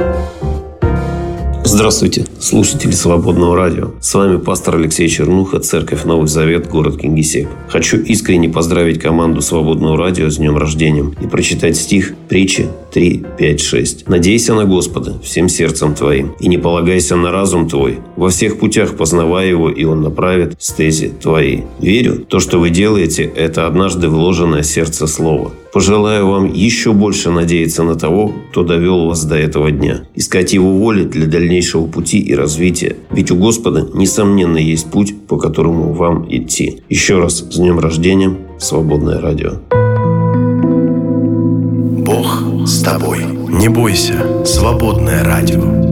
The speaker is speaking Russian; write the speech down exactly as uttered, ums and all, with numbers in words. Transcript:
Здравствуйте, слушатели Свободного радио. С вами пастор Алексей Чернуха, Церковь Новый Завет, город Кингисепп. Хочу искренне поздравить команду Свободного радио с днем рождения и прочитать стих Притчи три, пять, шесть. «Надейся на Господа всем сердцем твоим, и не полагайся на разум твой. Во всех путях познавай его, и он направит стези твои». Верю, то, что вы делаете, это однажды вложенное в сердце слово. Пожелаю вам еще больше надеяться на того, кто довел вас до этого дня. Искать его воли для дальнейшего пути и развития. Ведь у Господа, несомненно, есть путь, по которому вам идти. Еще раз с днем рождения, Свободное радио. Бог с тобой. Не бойся, Свободное радио.